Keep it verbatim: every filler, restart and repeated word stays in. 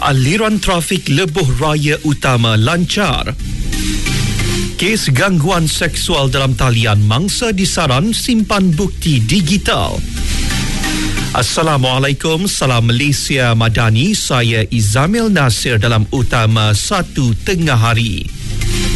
Aliran trafik lebuh raya utama lancar. Kes gangguan seksual dalam talian mangsa disaran simpan bukti digital. Assalamualaikum, salam Malaysia Madani. Saya Izamil Nasir dalam Utama satu Tengah Hari.